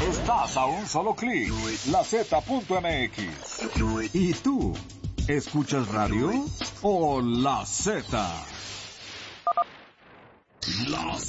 Estás a un solo clic. LaZ.mx. ¿Y tú? ¿Escuchas radio o La Z?